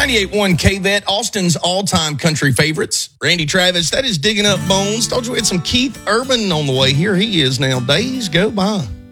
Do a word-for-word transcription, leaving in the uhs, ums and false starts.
ninety-eight point one K-Vet, Austin's all-time country favorites. Randy Travis, that is Digging Up Bones. Told you we had some Keith Urban on the way. Here he is now. Days Go By.